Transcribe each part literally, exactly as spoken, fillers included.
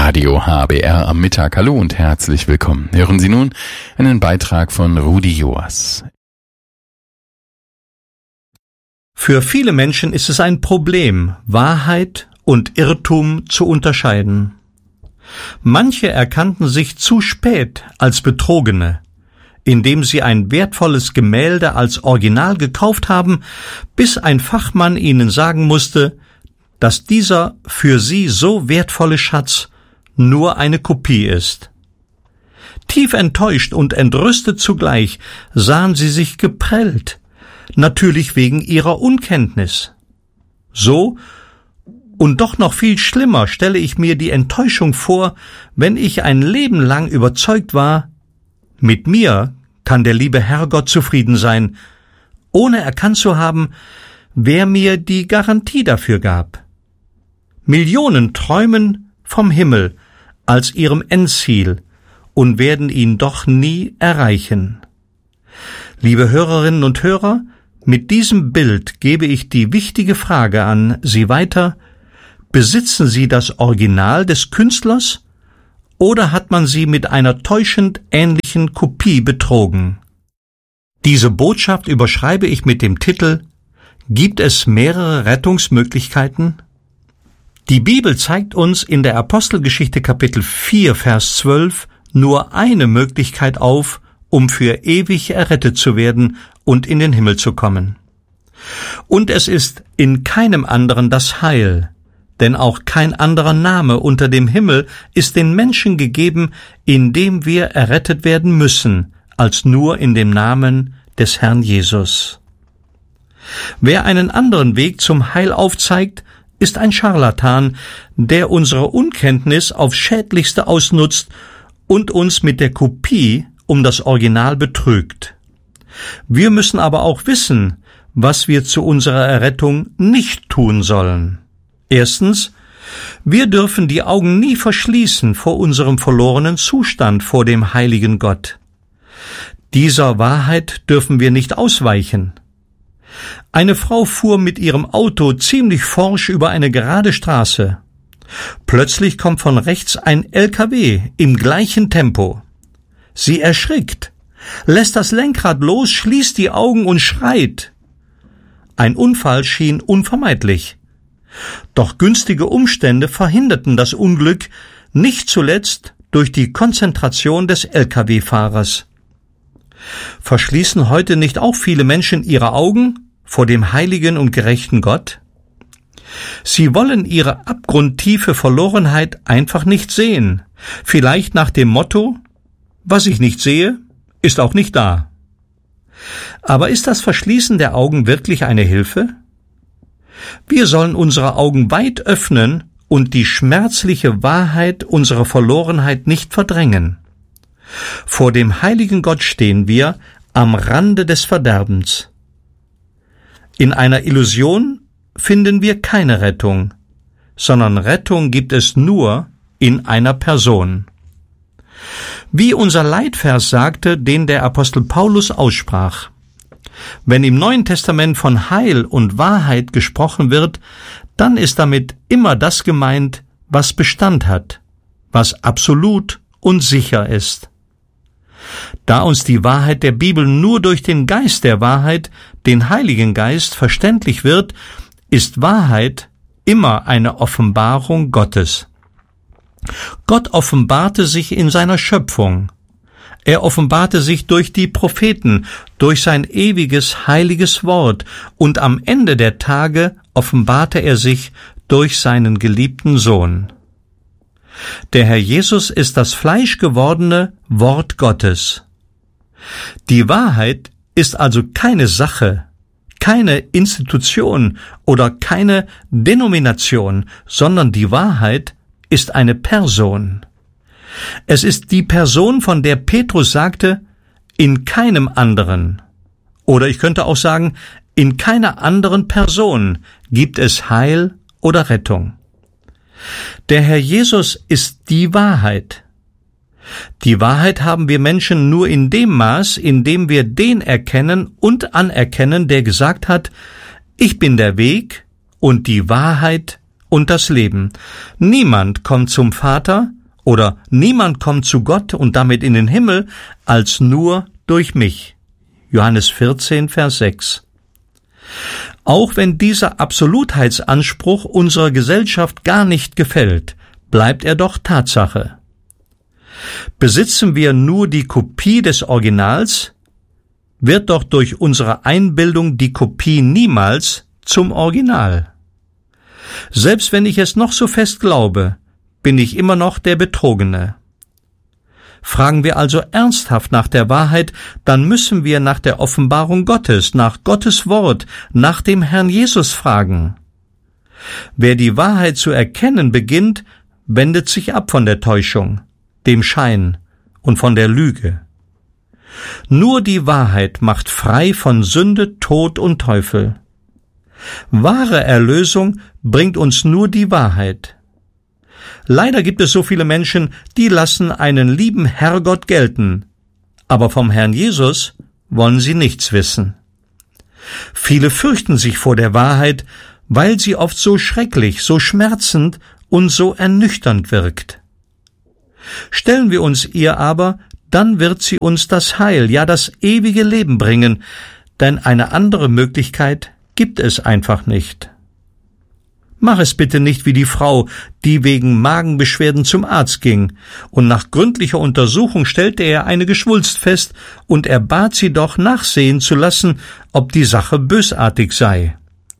Radio H B R am Mittag. Hallo und herzlich willkommen. Hören Sie nun einen Beitrag von Rudi Joas. Für viele Menschen ist es ein Problem, Wahrheit und Irrtum zu unterscheiden. Manche erkannten sich zu spät als Betrogene, indem sie ein wertvolles Gemälde als Original gekauft haben, bis ein Fachmann ihnen sagen musste, dass dieser für sie so wertvolle Schatz nur eine Kopie ist. Tief enttäuscht und entrüstet zugleich sahen sie sich geprellt, natürlich wegen ihrer Unkenntnis. So und doch noch viel schlimmer stelle ich mir die Enttäuschung vor, wenn ich ein Leben lang überzeugt war, mit mir kann der liebe Herrgott zufrieden sein, ohne erkannt zu haben, wer mir die Garantie dafür gab. Millionen träumen vom Himmel als ihrem Endziel und werden ihn doch nie erreichen. Liebe Hörerinnen und Hörer, mit diesem Bild gebe ich die wichtige Frage an Sie weiter: Besitzen Sie das Original des Künstlers oder hat man Sie mit einer täuschend ähnlichen Kopie betrogen? Diese Botschaft überschreibe ich mit dem Titel: Gibt es mehrere Rettungsmöglichkeiten? Die Bibel zeigt uns in der Apostelgeschichte Kapitel vier, Vers zwölf nur eine Möglichkeit auf, um für ewig errettet zu werden und in den Himmel zu kommen. Und es ist in keinem anderen das Heil, denn auch kein anderer Name unter dem Himmel ist den Menschen gegeben, in dem wir errettet werden müssen, als nur in dem Namen des Herrn Jesus. Wer einen anderen Weg zum Heil aufzeigt, ist ein Scharlatan, der unsere Unkenntnis aufs Schädlichste ausnutzt und uns mit der Kopie um das Original betrügt. Wir müssen aber auch wissen, was wir zu unserer Errettung nicht tun sollen. Erstens, wir dürfen die Augen nie verschließen vor unserem verlorenen Zustand vor dem heiligen Gott. Dieser Wahrheit dürfen wir nicht ausweichen. Eine Frau fuhr mit ihrem Auto ziemlich forsch über eine gerade Straße. Plötzlich kommt von rechts ein L K W im gleichen Tempo. Sie erschrickt, lässt das Lenkrad los, schließt die Augen und schreit. Ein Unfall schien unvermeidlich. Doch günstige Umstände verhinderten das Unglück, nicht zuletzt durch die Konzentration des L K W-Fahrers. Verschließen heute nicht auch viele Menschen ihre Augen vor dem heiligen und gerechten Gott? Sie wollen ihre abgrundtiefe Verlorenheit einfach nicht sehen, vielleicht nach dem Motto: Was ich nicht sehe, ist auch nicht da. Aber ist das Verschließen der Augen wirklich eine Hilfe? Wir sollen unsere Augen weit öffnen und die schmerzliche Wahrheit unserer Verlorenheit nicht verdrängen. Vor dem heiligen Gott stehen wir am Rande des Verderbens. In einer Illusion finden wir keine Rettung, sondern Rettung gibt es nur in einer Person. Wie unser Leitvers sagte, den der Apostel Paulus aussprach: Wenn im Neuen Testament von Heil und Wahrheit gesprochen wird, dann ist damit immer das gemeint, was Bestand hat, was absolut und sicher ist. Da uns die Wahrheit der Bibel nur durch den Geist der Wahrheit, den Heiligen Geist, verständlich wird, ist Wahrheit immer eine Offenbarung Gottes. Gott offenbarte sich in seiner Schöpfung. Er offenbarte sich durch die Propheten, durch sein ewiges, heiliges Wort, und am Ende der Tage offenbarte er sich durch seinen geliebten Sohn. Der Herr Jesus ist das fleischgewordene Wort Gottes. Die Wahrheit ist also keine Sache, keine Institution oder keine Denomination, sondern die Wahrheit ist eine Person. Es ist die Person, von der Petrus sagte: In keinem anderen, oder ich könnte auch sagen, in keiner anderen Person gibt es Heil oder Rettung. Der Herr Jesus ist die Wahrheit. Die Wahrheit haben wir Menschen nur in dem Maß, in dem wir den erkennen und anerkennen, der gesagt hat: Ich bin der Weg und die Wahrheit und das Leben. Niemand kommt zum Vater Oder niemand kommt zu Gott und damit in den Himmel, als nur durch mich. Johannes vierzehn, Vers sechs. Auch wenn dieser Absolutheitsanspruch unserer Gesellschaft gar nicht gefällt, bleibt er doch Tatsache. Besitzen wir nur die Kopie des Originals, wird doch durch unsere Einbildung die Kopie niemals zum Original. Selbst wenn ich es noch so fest glaube, bin ich immer noch der Betrogene. Fragen wir also ernsthaft nach der Wahrheit, dann müssen wir nach der Offenbarung Gottes, nach Gottes Wort, nach dem Herrn Jesus fragen. Wer die Wahrheit zu erkennen beginnt, wendet sich ab von der Täuschung, dem Schein und von der Lüge. Nur die Wahrheit macht frei von Sünde, Tod und Teufel. Wahre Erlösung bringt uns nur die Wahrheit. Leider gibt es so viele Menschen, die lassen einen lieben Herrgott gelten, aber vom Herrn Jesus wollen sie nichts wissen. Viele fürchten sich vor der Wahrheit, weil sie oft so schrecklich, so schmerzend und so ernüchternd wirkt. Stellen wir uns ihr aber, dann wird sie uns das Heil, ja das ewige Leben bringen, denn eine andere Möglichkeit gibt es einfach nicht. Mach es bitte nicht wie die Frau, die wegen Magenbeschwerden zum Arzt ging, und nach gründlicher Untersuchung stellte er eine Geschwulst fest, und er bat sie doch nachsehen zu lassen, ob die Sache bösartig sei.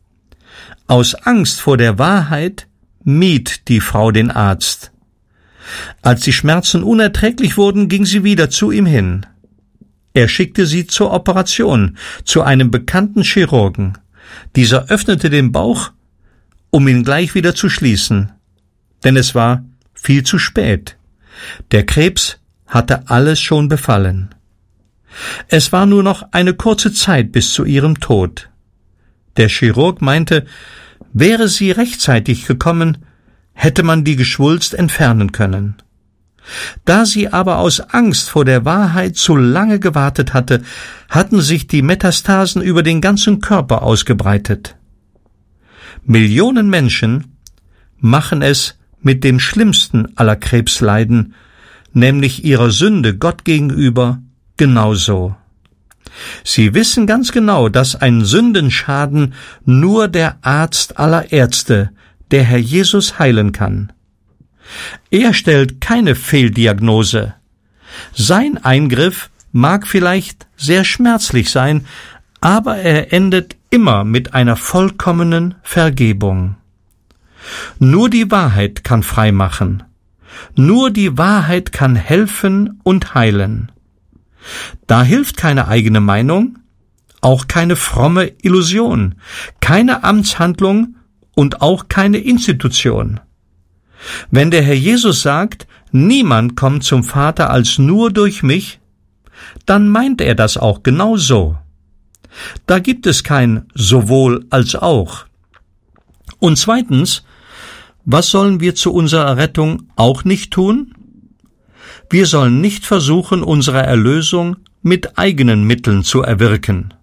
Aus Angst vor der Wahrheit mied die Frau den Arzt. Als die Schmerzen unerträglich wurden, ging sie wieder zu ihm hin. Er schickte sie zur Operation, zu einem bekannten Chirurgen. Dieser öffnete den Bauch, um ihn gleich wieder zu schließen, denn es war viel zu spät. Der Krebs hatte alles schon befallen. Es war nur noch eine kurze Zeit bis zu ihrem Tod. Der Chirurg meinte, wäre sie rechtzeitig gekommen, hätte man die Geschwulst entfernen können. Da sie aber aus Angst vor der Wahrheit zu lange gewartet hatte, hatten sich die Metastasen über den ganzen Körper ausgebreitet. Millionen Menschen machen es mit dem schlimmsten aller Krebsleiden, nämlich ihrer Sünde Gott gegenüber, genauso. Sie wissen ganz genau, dass ein Sündenschaden nur der Arzt aller Ärzte, der Herr Jesus, heilen kann. Er stellt keine Fehldiagnose. Sein Eingriff mag vielleicht sehr schmerzlich sein, aber er endet immer mit einer vollkommenen Vergebung. Nur die Wahrheit kann frei machen. Nur die Wahrheit kann helfen und heilen. Da hilft keine eigene Meinung, auch keine fromme Illusion, keine Amtshandlung und auch keine Institution. Wenn der Herr Jesus sagt, niemand kommt zum Vater als nur durch mich, dann meint er das auch genau so. Da gibt es kein sowohl als auch. Und zweitens, was sollen wir zu unserer Rettung auch nicht tun? Wir sollen nicht versuchen, unsere Erlösung mit eigenen Mitteln zu erwirken.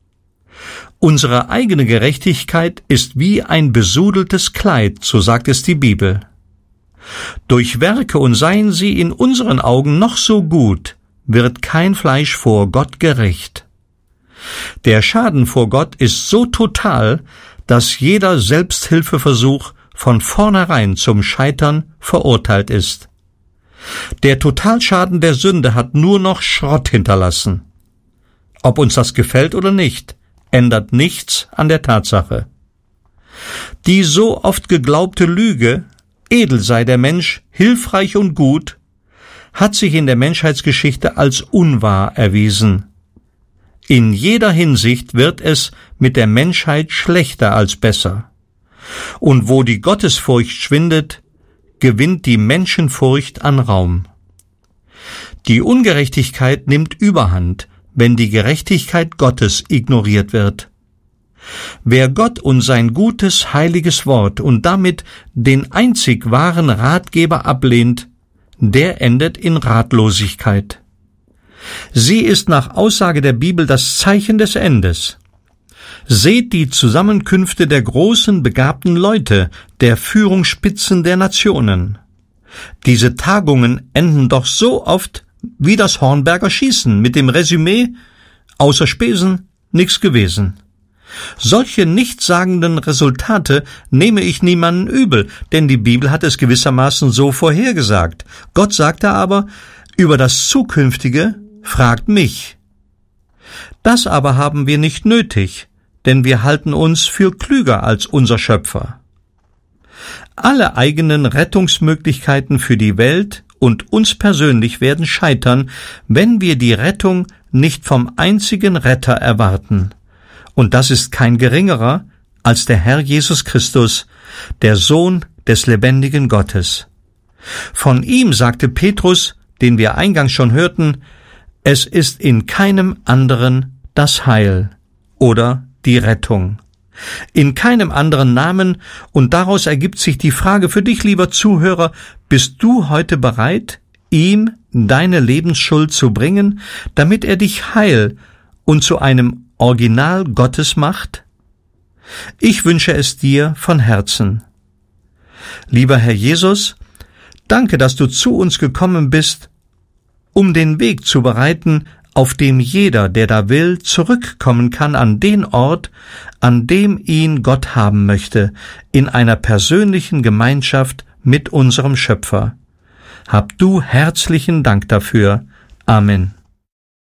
Unsere eigene Gerechtigkeit ist wie ein besudeltes Kleid, so sagt es die Bibel. Durch Werke, und seien sie in unseren Augen noch so gut, wird kein Fleisch vor Gott gerecht. Der Schaden vor Gott ist so total, dass jeder Selbsthilfeversuch von vornherein zum Scheitern verurteilt ist. Der Totalschaden der Sünde hat nur noch Schrott hinterlassen. Ob uns das gefällt oder nicht, ändert nichts an der Tatsache. Die so oft geglaubte Lüge, edel sei der Mensch, hilfreich und gut, hat sich in der Menschheitsgeschichte als unwahr erwiesen. In jeder Hinsicht wird es mit der Menschheit schlechter als besser. Und wo die Gottesfurcht schwindet, gewinnt die Menschenfurcht an Raum. Die Ungerechtigkeit nimmt Überhand, wenn die Gerechtigkeit Gottes ignoriert wird. Wer Gott und sein gutes, heiliges Wort und damit den einzig wahren Ratgeber ablehnt, der endet in Ratlosigkeit. Sie ist nach Aussage der Bibel das Zeichen des Endes. Seht die Zusammenkünfte der großen, begabten Leute, der Führungsspitzen der Nationen. Diese Tagungen enden doch so oft wie das Hornberger Schießen mit dem Resümee: außer Spesen nix gewesen. Solche nichtssagenden Resultate nehme ich niemanden übel, denn die Bibel hat es gewissermaßen so vorhergesagt. Gott sagte aber: über das Zukünftige fragt mich. Das aber haben wir nicht nötig, denn wir halten uns für klüger als unser Schöpfer. Alle eigenen Rettungsmöglichkeiten für die Welt und uns persönlich werden scheitern, wenn wir die Rettung nicht vom einzigen Retter erwarten. Und das ist kein geringerer als der Herr Jesus Christus, der Sohn des lebendigen Gottes. Von ihm sagte Petrus, den wir eingangs schon hörten: es ist in keinem anderen das Heil oder die Rettung. In keinem anderen Namen, und daraus ergibt sich die Frage für dich, lieber Zuhörer: bist du heute bereit, ihm deine Lebensschuld zu bringen, damit er dich heil und zu einem Original Gottes macht? Ich wünsche es dir von Herzen. Lieber Herr Jesus, danke, dass du zu uns gekommen bist, um den Weg zu bereiten, auf dem jeder, der da will, zurückkommen kann an den Ort, an dem ihn Gott haben möchte, in einer persönlichen Gemeinschaft mit unserem Schöpfer. Hab du herzlichen Dank dafür. Amen.